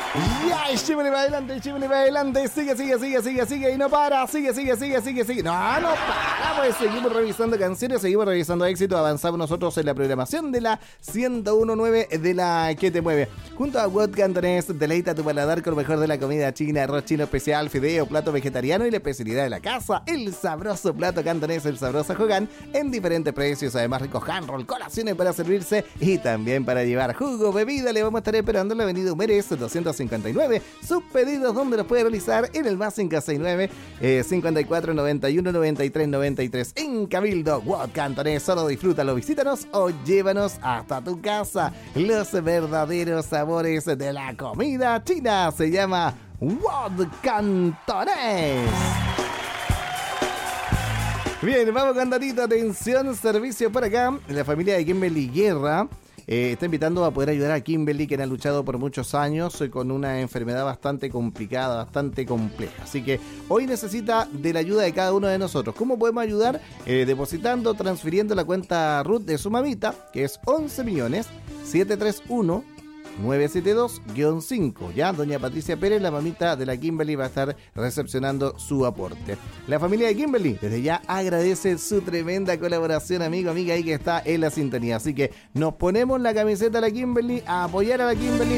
Ya, chímele para adelante, sigue y no para, sigue. No para, pues seguimos revisando canciones, seguimos revisando éxito, avanzamos nosotros en la programación de la 101.9 de la que te mueve. Junto a Wod Cantonés, deleita tu paladar con lo mejor de la comida china, arroz chino especial, fideo, plato vegetariano y la especialidad de la casa, el sabroso plato cantonés, el sabroso Hogan, en diferentes precios, además rico handroll, colaciones para servirse y también para llevar jugo, bebida. Le vamos a estar esperando en la avenida Humérez 259. Sus pedidos donde los puede realizar en el más 569 54 91 93 93 en Cabildo. Wod Cantonés, solo disfrútalo, visítanos o llévanos hasta tu casa. Los verdaderos sabores de la comida china se llama Wod Cantonés. Bien, vamos con datito, atención, servicio por acá. La familia de Kimberly Guerra está invitando a poder ayudar a Kimberly, quien ha luchado por muchos años con una enfermedad bastante complicada, bastante compleja. Así que hoy necesita de la ayuda de cada uno de nosotros. ¿Cómo podemos ayudar? Depositando, transfiriendo la cuenta RUT de su mamita, que es 11.731.972-5. Ya, doña Patricia Pérez, la mamita de la Kimberly, va a estar recepcionando su aporte. La familia de Kimberly desde ya agradece su tremenda colaboración, amigo, amiga, ahí que está en la sintonía. Así que nos ponemos la camiseta de la Kimberly, a apoyar a la Kimberly